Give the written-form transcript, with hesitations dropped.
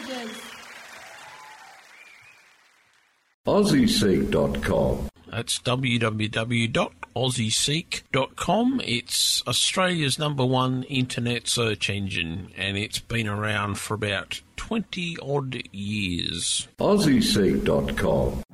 AussieSeek.com. That's www.aussieseek.com. It's Australia's #1 internet search engine, and it's been around for about 20-odd years. AussieSeek.com.